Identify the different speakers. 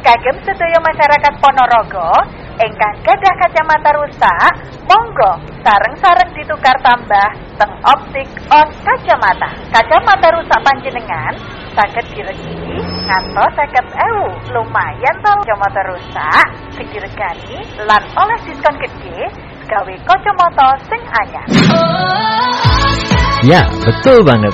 Speaker 1: Kagem sedaya masyarakat Ponorogo ingkang gadah kacamata rusak, monggo sareng-sareng ditukar tambah teng Optik On Kacamata. Kacamata rusak panjenengan saged diregi ngantos 50.000. Lumayan to kacamata rusak sing diregani lan oleh diskon gede gawe kacamata sing anyar.
Speaker 2: Ya, betul banget.